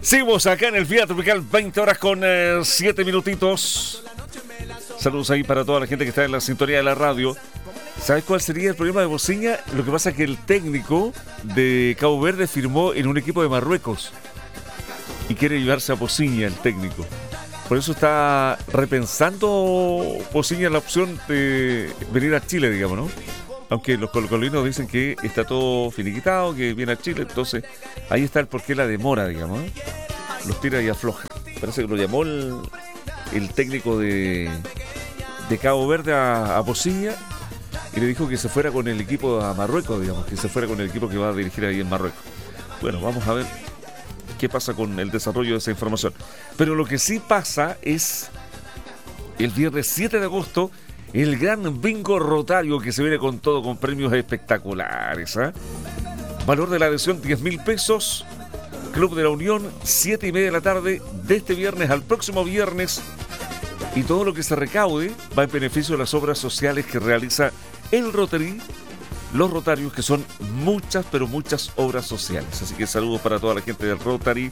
Seguimos acá en el Vía Tropical, 20 horas con 7 minutitos. Saludos ahí para toda la gente que está en la sintonía de la radio. ¿Sabes cuál sería el problema de Bociña? Lo que pasa es que el técnico de Cabo Verde firmó en un equipo de Marruecos y quiere llevarse a Bociña, el técnico. Por eso está repensando Bociña la opción de venir a Chile, digamos, ¿no? Aunque los colocolinos dicen que está todo finiquitado, que viene a Chile, entonces ahí está el porqué la demora, digamos, ¿no? Los tira y afloja. Parece que lo llamó el técnico de Cabo Verde a Bociña y le dijo que se fuera con el equipo a Marruecos, digamos, que se fuera con el equipo que va a dirigir ahí en Marruecos. Bueno, vamos a ver qué pasa con el desarrollo de esa información. Pero lo que sí pasa es el viernes 7 de agosto, el gran bingo rotario que se viene con todo, con premios espectaculares, ¿eh? Valor de la adhesión 10.000 pesos. Club de la Unión, 7:30 de la tarde, de este viernes al próximo viernes. Y todo lo que se recaude va en beneficio de las obras sociales que realiza el Rotary, los Rotarios, que son muchas, pero muchas obras sociales. Así que saludos para toda la gente del Rotary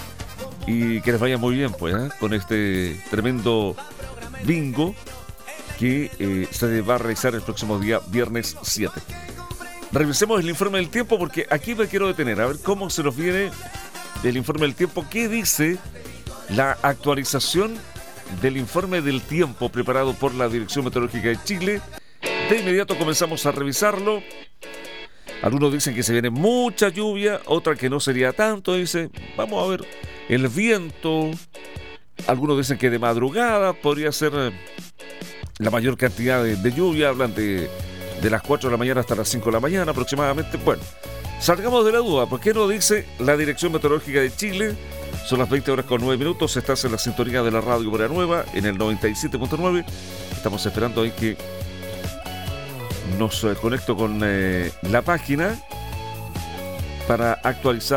y que les vaya muy bien, pues, ¿eh? Con este tremendo bingo que se va a realizar el próximo día, viernes 7. Revisemos el informe del tiempo porque aquí me quiero detener a ver cómo se nos viene el informe del tiempo. ¿Qué dice la actualización del informe del tiempo preparado por la Dirección Meteorológica de Chile? De inmediato comenzamos a revisarlo. Algunos dicen que se viene mucha lluvia, otra que no sería tanto, dice. Vamos a ver el viento. Algunos dicen que de madrugada podría ser la mayor cantidad de lluvia. Hablan de las 4 de la mañana hasta las 5 de la mañana aproximadamente. Bueno, salgamos de la duda. ¿Por qué no dice la Dirección Meteorológica de Chile? Son las 20 horas con 9 minutos. Estás en la sintonía de la radio Buena Nueva en el 97.9. Estamos esperando ahí que nos conecto con la página para actualizar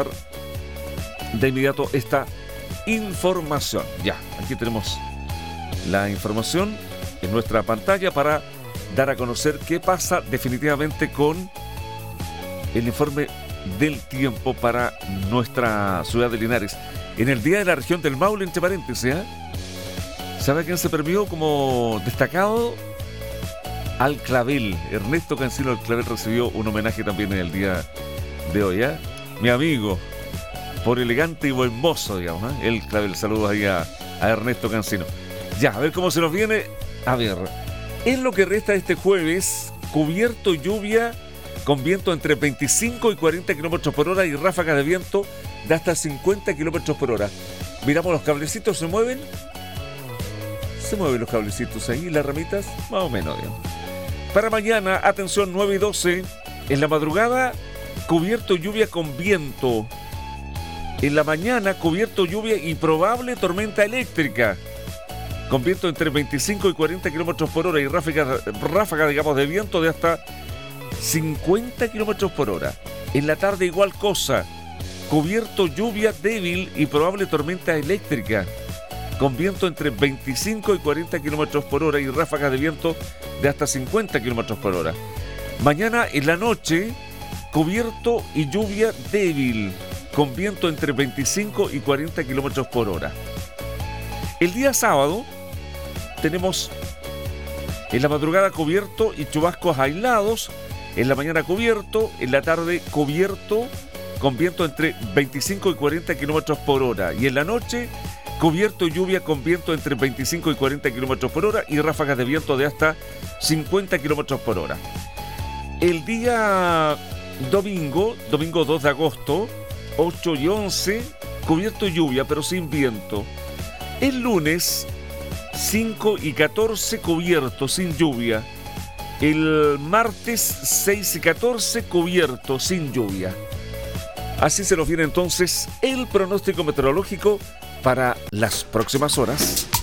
de inmediato esta información. Ya, aquí tenemos la información en nuestra pantalla para dar a conocer qué pasa definitivamente con el informe del tiempo para nuestra ciudad de Linares. En el Día de la Región del Maule, entre paréntesis, ¿eh? ¿Sabe quién se premió como destacado? Al Clavel. Ernesto Cancino al Clavel recibió un homenaje también en el día de hoy, ¿eh? Mi amigo, por elegante y buen mozo, digamos, ¿eh? El Clavel. Saludos ahí a Ernesto Cancino. Ya, a ver cómo se nos viene. A ver, en lo que resta este jueves, cubierto lluvia con viento entre 25 y 40 kilómetros por hora y ráfagas de viento de hasta 50 kilómetros por hora. Miramos los cablecitos, ¿se mueven? Se mueven los cablecitos ahí, las ramitas, más o menos, digamos. Para mañana, atención, 9 y 12, en la madrugada, cubierto lluvia con viento. En la mañana, cubierto lluvia y probable tormenta eléctrica, con viento entre 25 y 40 kilómetros por hora y ráfaga, digamos, de viento de hasta 50 kilómetros por hora. En la tarde, igual cosa, cubierto lluvia débil y probable tormenta eléctrica, con viento entre 25 y 40 kilómetros por hora y ráfagas de viento de hasta 50 kilómetros por hora. Mañana en la noche, cubierto y lluvia débil, con viento entre 25 y 40 kilómetros por hora. El día sábado tenemos en la madrugada cubierto y chubascos aislados, en la mañana cubierto, en la tarde cubierto, con viento entre 25 y 40 kilómetros por hora, y en la noche cubierto y lluvia con viento entre 25 y 40 kilómetros por hora y ráfagas de viento de hasta 50 kilómetros por hora. El día domingo 2 de agosto, 8 y 11, cubierto y lluvia, pero sin viento. El lunes 5 y 14, cubierto, sin lluvia. El martes 6 y 14, cubierto, sin lluvia. Así se nos viene entonces el pronóstico meteorológico para las próximas horas.